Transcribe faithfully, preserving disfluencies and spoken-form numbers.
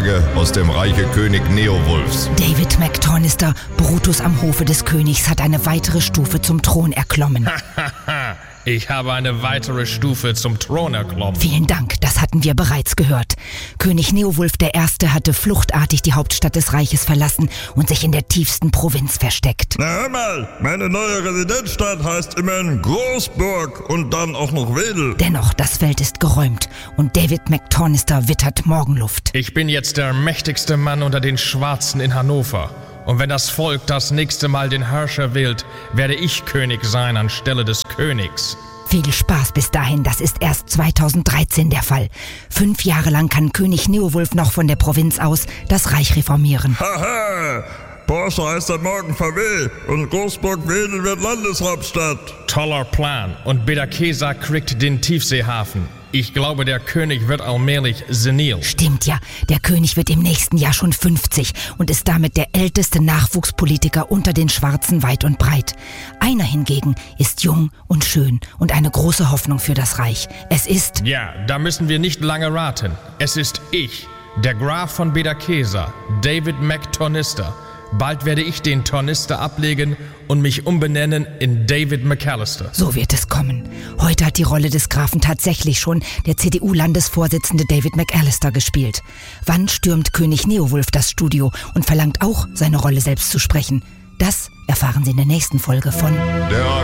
Sage aus dem Reiche König Neowulfs. David McTornister, Brutus am Hofe des Königs, hat eine weitere Stufe zum Thron erklommen. Ich habe eine weitere Stufe zum Thron erklommen. Vielen Dank, das hatten wir bereits gehört. König Neowulf der Erste hatte fluchtartig die Hauptstadt des Reiches verlassen und sich in der tiefsten Provinz versteckt. Na hör mal, meine neue Residenzstadt heißt immerhin Großburg und dann auch noch Wedel. Dennoch, das Feld ist geräumt und David McTornister wittert Morgenluft. Ich bin jetzt der mächtigste Mann unter den Schwarzen in Hannover. Und wenn das Volk das nächste Mal den Herrscher wählt, werde ich König sein anstelle des Königs. Viel Spaß bis dahin, das ist erst zweitausenddreizehn der Fall. Fünf Jahre lang kann König Neowulf noch von der Provinz aus das Reich reformieren. Haha, Porsche heißt dann morgen V W und Großburg-Wedel wird Landeshauptstadt. Toller Plan. Und Bederkesa kriegt den Tiefseehafen. Ich glaube, der König wird allmählich senil. Stimmt ja, der König wird im nächsten Jahr schon fünfzig und ist damit der älteste Nachwuchspolitiker unter den Schwarzen weit und breit. Einer hingegen ist jung und schön und eine große Hoffnung für das Reich. Es ist... Ja, da müssen wir nicht lange raten. Es ist ich, der Graf von Bederkesa, David McTornister. Bald werde ich den Tornister ablegen und mich umbenennen in David McAllister. So wird es kommen. Heute hat die Rolle des Grafen tatsächlich schon der C D U-Landesvorsitzende David McAllister gespielt. Wann stürmt König Neowulf das Studio und verlangt auch, seine Rolle selbst zu sprechen? Das erfahren Sie in der nächsten Folge von Der